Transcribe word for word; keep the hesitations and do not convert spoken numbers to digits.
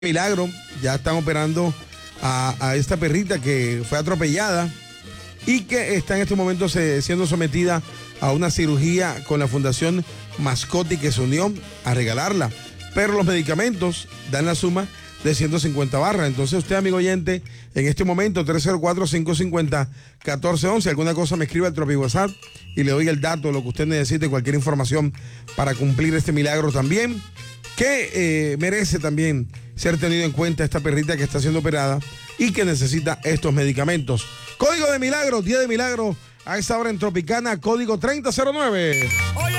Milagro, ya están operando a, a esta perrita que fue atropellada y que está en este momento se, siendo sometida a una cirugía con la Fundación Mascotti, que se unió a regalarla. Pero los medicamentos dan la suma de ciento cincuenta barras. Entonces usted, amigo oyente, en este momento tres cero cuatro, cinco cinco cero, uno cuatro uno uno, alguna cosa me escribe al Tropi WhatsApp y le doy el dato, lo que usted necesite, cualquier información para cumplir este milagro también, que eh, merece también ser tenido en cuenta esta perrita que está siendo operada y que necesita estos medicamentos. Código de milagro, día de milagro, a esta hora en Tropicana, código treinta cero nueve.